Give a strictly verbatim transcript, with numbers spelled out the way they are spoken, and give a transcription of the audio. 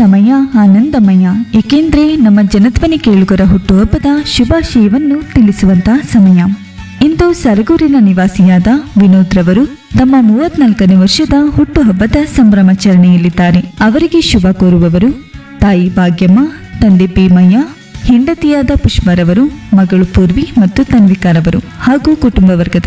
ಸಮಯ ಆನಂದಮಯ, ಏಕೆಂದ್ರೆ ನಮ್ಮ ಜನಧ್ವನಿ ಕೇಳುಗರ ಹುಟ್ಟುಹಬ್ಬದ ಶುಭಾಶಯವನ್ನು ತಿಳಿಸುವಂತಹ ಸಮಯ. ಇಂದು ಸರಗೂರಿನ ನಿವಾಸಿಯಾದ ವಿನೋದ್ ರವರು ತಮ್ಮ ಮೂವತ್ನಾಲ್ಕನೇ ವರ್ಷದ ಹುಟ್ಟುಹಬ್ಬದ ಸಂಭ್ರಮಾಚರಣೆಯಲ್ಲಿದ್ದಾರೆ. ಅವರಿಗೆ ಶುಭ ಕೋರುವವರು ತಾಯಿ ಭಾಗ್ಯಮ್ಮ, ತಂದೆ ಭೀಮಯ್ಯ, ಹೆಂಡತಿಯಾದ ಪುಷ್ಪರವರು, ಮಗಳು ಪೂರ್ವಿ ಮತ್ತು ತನ್ವಿಕಾರವರು ಹಾಗೂ ಕುಟುಂಬ ವರ್ಗದ